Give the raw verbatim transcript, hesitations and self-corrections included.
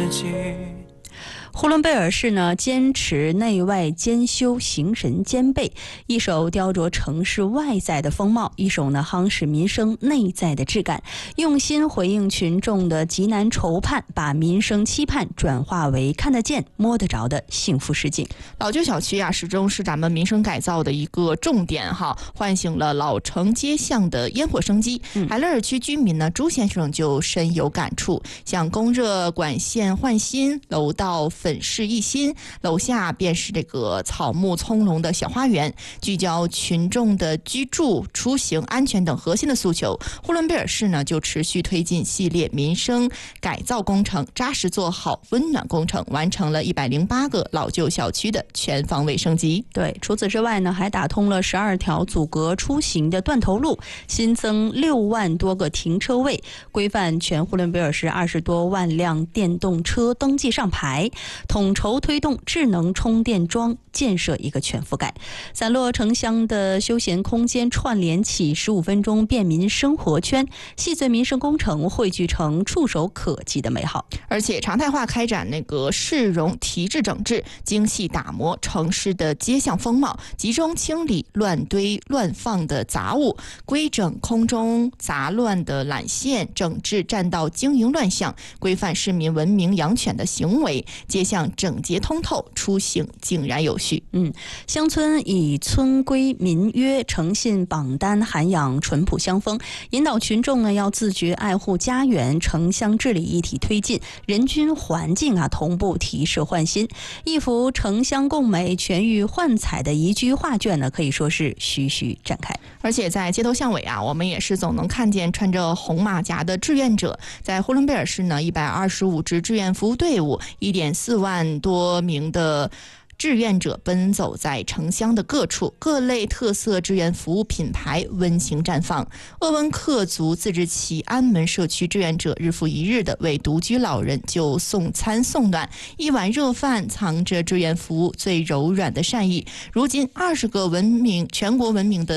世纪。 呼伦贝尔市呢，坚持内外兼修，形神兼备，一手雕琢城市外在的风貌，一手呢夯实民生内在的质感，用心回应群众的急难愁盼，把民生期盼转化为看得见、摸得着的幸福实景。 老旧小区啊，始终是咱们民生改造的一个重点哈，唤醒了老城街巷的烟火生机。 嗯、 海勒尔区居民呢，朱先生就深有感触，像供热管线换新，楼道粉饰一新，楼下便是这个草木葱茏的小花园，聚焦群众的居住、出行安全等核心的诉求。呼伦贝尔市呢，就持续推进系列民生改造工程，扎实做好温暖工程，完成了一百零八个老旧小区的全方位升级。 对，除此之外呢，还打通了十二条阻隔出行的断头路，新增六万多个停车位，规范全呼伦贝尔市二十多万辆电动车登记上牌，统筹推动智能充电桩建设一个全覆盖，散落城乡的休闲空间串联起十五分钟便民生活圈，细碎民生工程汇聚成触手可及的美好。 而且常态化开展那个市容提质整治，精细打磨城市的街巷风貌，集中清理乱堆乱放的杂物，规整空中杂乱的缆线，整治占道经营乱象，规范市民文明养犬的行为，街巷整洁通透，出行井然有序。 嗯，乡村以村规民约、诚信榜单涵养淳朴乡风，引导群众呢要自觉爱护家园，城乡治理一体推进，人均环境啊同步提示焕新，一幅城乡共美、全域焕彩的宜居画卷呢，可以说是徐徐展开。 而且在街头巷尾啊，我们也是总能看见穿着红马甲的志愿者。在呼伦贝尔市呢，一百二十五支志愿服务队伍，一点四万多名的志愿者奔走在城乡的各处，各类特色志愿服务品牌温情绽放。鄂温克族自治旗安门社区志愿者日复一日的为独居老人就送餐送暖，一碗热饭藏着志愿服务最柔软的善意。如今二十个闻名全国闻名的